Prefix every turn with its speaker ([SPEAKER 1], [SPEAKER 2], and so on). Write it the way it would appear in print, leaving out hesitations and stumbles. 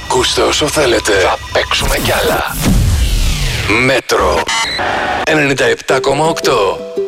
[SPEAKER 1] Ακούστε όσο θέλετε. Θα παίξουμε κι άλλα. Μέτρο 97,8.